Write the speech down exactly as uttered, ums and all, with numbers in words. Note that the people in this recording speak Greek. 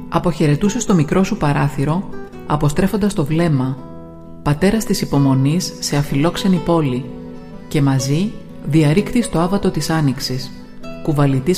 Αποχαιρετούσε στο μικρό σου παράθυρο, αποστρέφοντας το βλέμμα, πατέρας της υπομονής σε αφιλόξενη πόλη, και μαζί διαρρήκτης το άβατο της άνοιξης, κουβαλητής